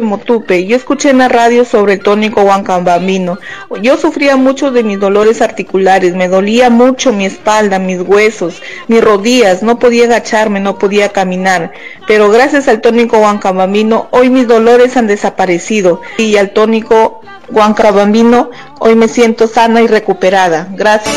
Motupe. Yo escuché en la radio sobre el tónico Huancabamino. Yo sufría mucho de mis dolores articulares, me dolía mucho mi espalda, mis huesos, mis rodillas, no podía agacharme, no podía caminar. Pero gracias al tónico Huancabamino, hoy mis dolores han desaparecido. Y al tónico Huancabamino, hoy me siento sana y recuperada. Gracias.